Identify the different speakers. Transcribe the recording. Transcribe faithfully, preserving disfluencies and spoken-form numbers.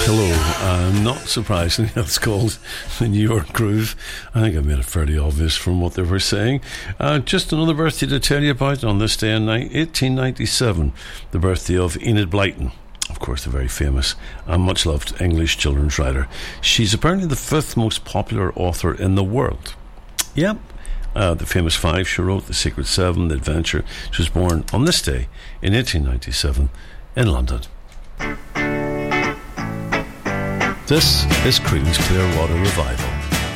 Speaker 1: Hello, uh, not surprisingly, it's called the New York Groove. I think I made it fairly obvious from what they were saying. Uh, just another birthday to tell you about on this day in eighteen ninety-seven, the birthday of Enid Blyton. Of course, the very famous and much loved English children's writer. She's apparently the fifth most popular author in the world. Yep. Uh, the famous five she wrote, The Secret Seven, The Adventure. She was born on this day in eighteen ninety-seven in London. This is Creedence Clearwater Revival.